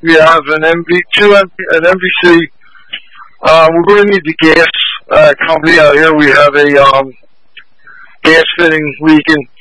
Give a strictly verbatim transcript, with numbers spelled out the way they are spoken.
we have an M V, two M V, an M V C. Uh, we're going to need the gas uh, company out here. We have a um, gas fitting leak in